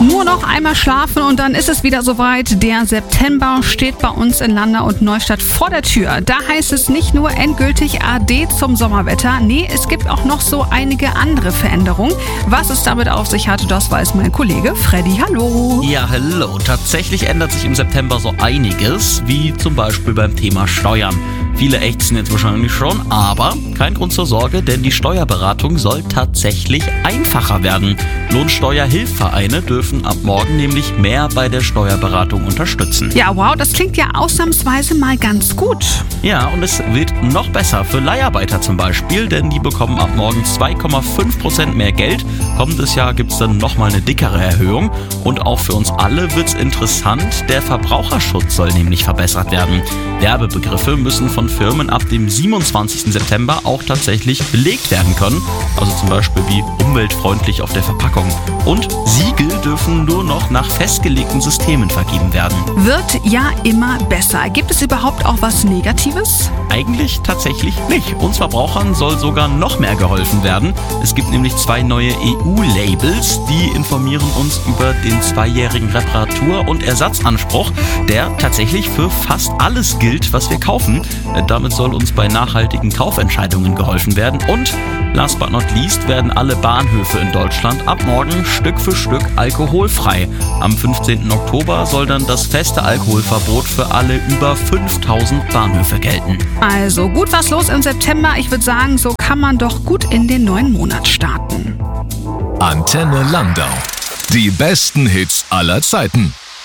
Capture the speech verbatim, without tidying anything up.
Nur noch einmal schlafen und dann ist es wieder soweit. Der September steht bei uns in Landau und Neustadt vor der Tür. Da heißt es nicht nur endgültig Ade zum Sommerwetter. Nee, es gibt auch noch so einige andere Veränderungen. Was es damit auf sich hat, das weiß mein Kollege Freddy. Hallo. Ja, hallo. Tatsächlich ändert sich im September so einiges, wie zum Beispiel beim Thema Steuern. Viele ächzen jetzt wahrscheinlich schon, aber kein Grund zur Sorge, denn die Steuerberatung soll tatsächlich einfacher werden. Lohnsteuerhilfvereine dürfen ab morgen nämlich mehr bei der Steuerberatung unterstützen. Ja, wow, das klingt ja ausnahmsweise mal ganz gut. Ja, und es wird noch besser für Leiharbeiter zum Beispiel, denn die bekommen ab morgen zwei Komma fünf Prozent mehr Geld. Kommendes Jahr gibt es dann nochmal eine dickere Erhöhung. Und auch für uns alle wird's interessant, der Verbraucherschutz soll nämlich verbessert werden. Werbebegriffe müssen von Firmen ab dem siebenundzwanzigsten September auch tatsächlich belegt werden können. Also zum Beispiel wie umweltfreundlich auf der Verpackung. Und Siegel dürfen nur noch nach festgelegten Systemen vergeben werden. Wird ja immer besser. Gibt es überhaupt auch was Negatives? Eigentlich tatsächlich nicht. Uns Verbrauchern soll sogar noch mehr geholfen werden. Es gibt nämlich zwei neue E U-Labels, die informieren uns über den zweijährigen Reparatur- und Ersatzanspruch, der tatsächlich für fast alles gilt, was wir kaufen. Damit soll uns bei nachhaltigen Kaufentscheidungen geholfen werden. Und last but not least werden alle Bahnhöfe in Deutschland ab morgen Stück für Stück alkoholfrei. Am fünfzehnten Oktober soll dann das feste Alkoholverbot für alle über fünftausend Bahnhöfe gelten. Also gut was los im September. Ich würde sagen, so kann man doch gut in den neuen Monat starten. Antenne Landau. Die besten Hits aller Zeiten.